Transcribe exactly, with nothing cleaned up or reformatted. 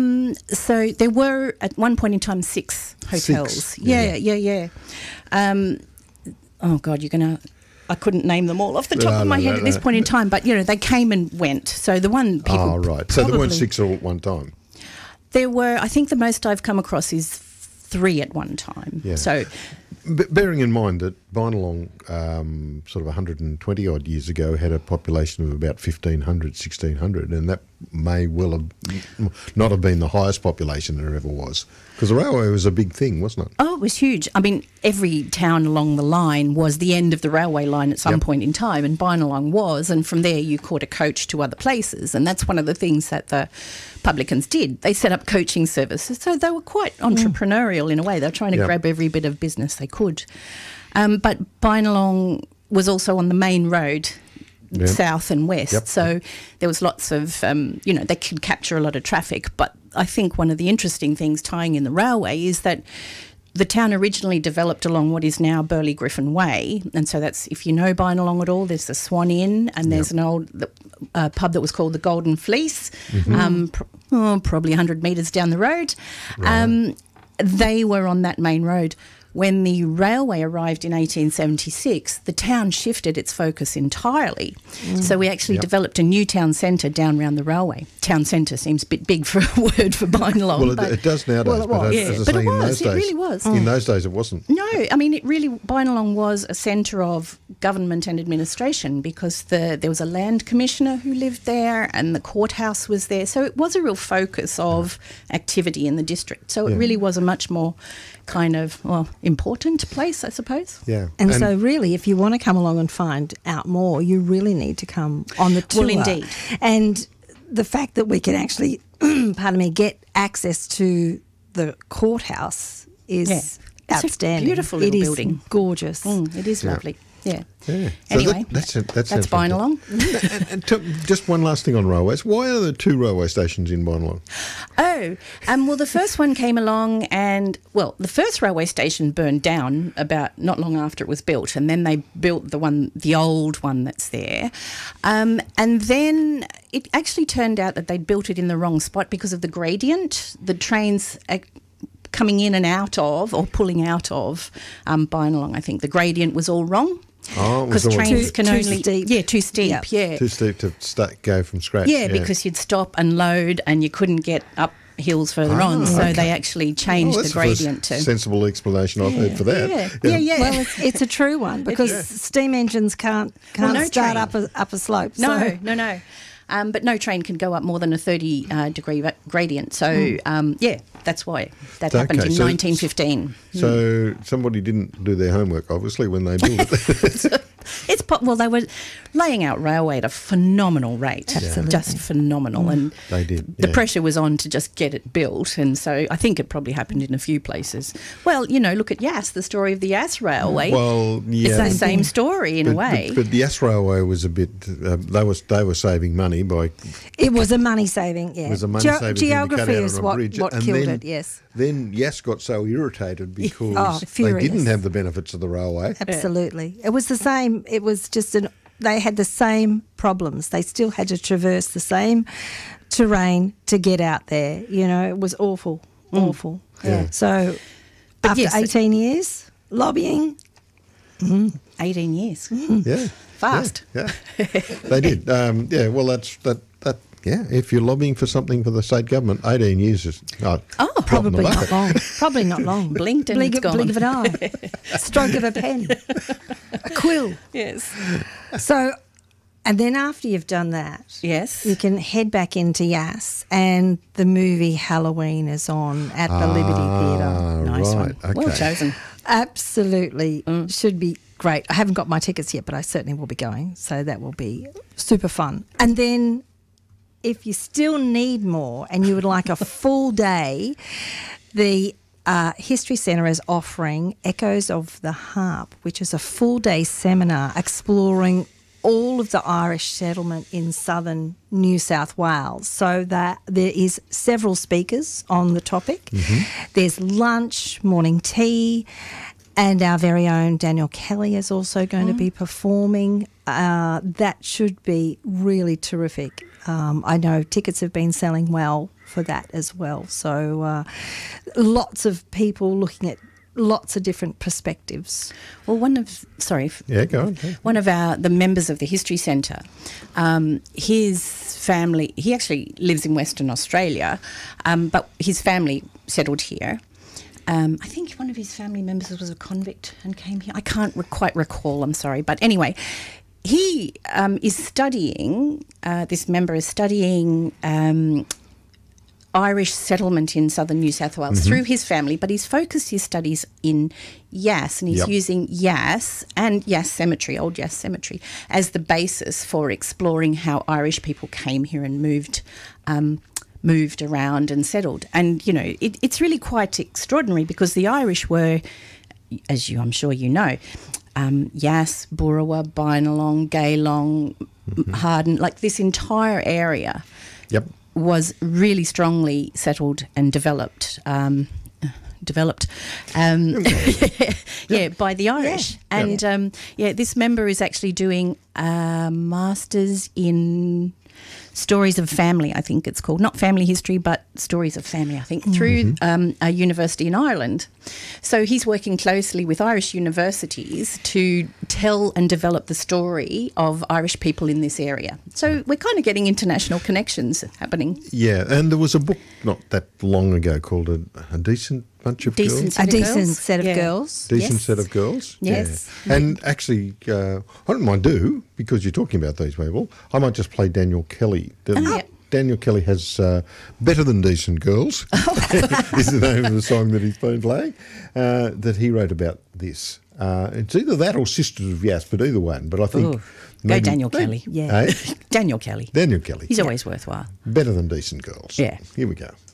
Um, so there were at one point in time six hotels. Six. Yeah, Yeah. yeah, yeah. Um, oh God, you're gonna. I couldn't name them all off the top No, of my no, head no, at this no. point in time, but you know they came and went. So the one people. Oh, right. So there weren't probably- six all at one time. There were. I think the most I've come across is three at one time. Yeah. So B- bearing in mind that Bynalong, um, sort of one hundred twenty odd years ago, had a population of about fifteen hundred, sixteen hundred, and that may well have not have been the highest population there ever was. Because the railway was a big thing, wasn't it? Oh, it was huge. I mean, every town along the line was the end of the railway line at some Yep. point in time, and Bynalong was, and from there you caught a coach to other places, and that's one of the things that the publicans did. They set up coaching services, so they were quite entrepreneurial in a way. They were trying to Yep. grab every bit of business they could. Um, but Bynalong was also on the main road, Yep. south and west, Yep. so there was lots of, um, you know, they could capture a lot of traffic. But I think one of the interesting things tying in the railway is that the town originally developed along what is now Burley Griffin Way, and so that's, if you know Bynalong at all, there's the Swan Inn, and there's Yep. an old uh, pub that was called the Golden Fleece, Mm-hmm. um, pr- oh, probably one hundred metres down the road. Um, they were on that main road. When the railway arrived in eighteen seventy-six, the town shifted its focus entirely. So we actually Yep. developed a new town centre down around the railway. Town centre seems a bit big for a word for Bynalong. Well, it, but it does nowadays. Well, it was. But, Yeah, as I but say, it in was. those It days, really was. In those days, it wasn't. No, I mean, it really, Bynalong was a centre of government and administration because the, there was a land commissioner who lived there and the courthouse was there. So it was a real focus of activity in the district. So it Yeah. really was a much more kind of, well, important place, I suppose. Yeah. And, so really, if you want to come along and find out more, you really need to come on the tour. Well, indeed. And the fact that we can actually, pardon me, get access to the courthouse is Yeah. It's a outstanding. beautiful It little is building. gorgeous. Mm, it is Yeah. lovely. Yeah. Yeah. So Anyway, that, that's it. That's, that's Bynalong. and, and to, just one last thing on railways. Why are there two railway stations in Bynalong? Oh, um, well, the first one came along and, well, the first railway station burned down about not long after it was built, and then they built the one, the old one that's there. Um, and then it actually turned out that they'd built it in the wrong spot because of the gradient. The trains uh, coming in and out of, or pulling out of um, Bynalong, I think the gradient was all wrong. Oh, it was Because all trains Too- can too only... steep. Yeah, too steep, Yep. yeah. too steep to start, go from scratch. Yeah, because you'd stop and load and you couldn't get up hills further on. So okay. they actually Oh, changed that's the gradient the first to... sensible explanation I've heard for that. Yeah, yeah, yeah. Well, it's, it's a true one because steam engines can't can't no start train. up a, up a slope. No, so. no, no. Um, but no train can go up more than a thirty uh, degree va- gradient. So, um, yeah, that's why that Okay, happened in so- nineteen fifteen. So somebody didn't do their homework, obviously, when they built it. It's po- well, they were laying out railway at a phenomenal rate, Absolutely. just phenomenal, and They did, The yeah. pressure was on to just get it built, and so I think it probably happened in a few places. Well, you know, look at Yass, the story of the Yass Railway. Well, yeah. it's the Same same thing. story in but, a way. But, but the Yass Railway was a bit. Uh, they was they were saving money by. It was a money saving, yeah. It was a money Ge- saving thing to cut Geography out is on a what, bridge, what and killed then- it, yes. Then Yass got so irritated because Oh, they furious. didn't have the benefits of the railway. Absolutely. It was the same. It was just an. They had the same problems. They still had to traverse the same terrain to get out there. You know, it was awful, awful. Yeah. So But after yes, eighteen years lobbying, eighteen years. Yeah, Fast. Yeah, yeah. They did. Um, yeah. Well, that's that. That. Yeah. If you're lobbying for something for the state government, eighteen years is oh, Oh, drop in the probably not bucket. long. Probably not long. Blinked and blink, it's gone. blink of an eye, stroke of a pen, a quill. Yes. So, and then after you've done that, Yes. you can head back into Yass, and the movie Halloween is on at the Liberty Theatre. Ah, Nice right. one. Well Okay. chosen. Absolutely should be great. I haven't got my tickets yet, but I certainly will be going, so that will be super fun. And then if you still need more and you would like a full day, the uh, History Centre is offering Echoes of the Harp, which is a full day seminar exploring all of the Irish settlement in southern New South Wales. So that there is several speakers on the topic. There's lunch, morning tea, and our very own Daniel Kelly is also going to be performing. Uh, that should be really terrific. Um, I know tickets have been selling well for that as well. So uh, lots of people looking at lots of different perspectives. Well, one of sorry, f- Yeah, go on. Yeah. one of our the members of the History Centre, um, his family. He actually lives in Western Australia, um, but his family settled here. Um, I think one of his family members was a convict and came here. I can't re- quite recall. I'm sorry, but anyway, he um, is studying. Uh, this member is studying. Um, Irish settlement in southern New South Wales through his family, but he's focused his studies in Yass, and he's Yep. using Yass and Yass Cemetery, Old Yass Cemetery, as the basis for exploring how Irish people came here and moved um, moved around and settled. And, you know, it, it's really quite extraordinary because the Irish were, as you I'm sure you know, um, Yass, Burrawa, Bynalong, Gaylong, Harden, like this entire area Yep. was really strongly settled and developed, um, developed, um, yeah, by the Irish. Yeah. And um, yeah, this member is actually doing a master's in stories of family, I think it's called, not family history, but stories of family, I think, through um, a university in Ireland. So he's working closely with Irish universities to tell and develop the story of Irish people in this area. So we're kind of getting international connections happening. Yeah, and there was a book not that long ago called A, a Decent Bunch of Decent Girls. Set A of decent girls? set of Yeah. girls. Decent Yes. set of girls. Yes. Yeah. And actually, uh, I don't mind do, because you're talking about these people, I might just play Daniel Kelly. The- Oh, yeah. Daniel Kelly has uh, Better Than Decent Girls, is the name of the song that he's been playing, uh, that he wrote about this. Uh, it's either that or Sisters of Yass, but either one. But I think... Ooh. Go maybe- Daniel maybe- Kelly. Yeah. Eh? Daniel Kelly. Daniel Kelly. He's always worthwhile. Better Than Decent Girls. Yeah. Here we go.